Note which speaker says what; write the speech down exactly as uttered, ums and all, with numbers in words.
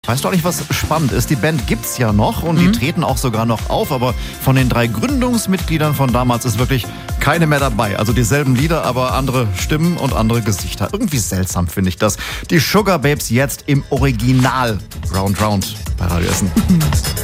Speaker 1: Weißt du eigentlich, was spannend ist? Die Band gibt's ja noch und
Speaker 2: Mhm.
Speaker 1: die treten auch sogar noch auf, aber von den drei Gründungsmitgliedern von damals ist wirklich keine mehr dabei. Also dieselben Lieder, aber andere Stimmen und andere Gesichter. Irgendwie seltsam finde ich das. Die Sugar Babes jetzt im Original. Round Round bei Radio Essen.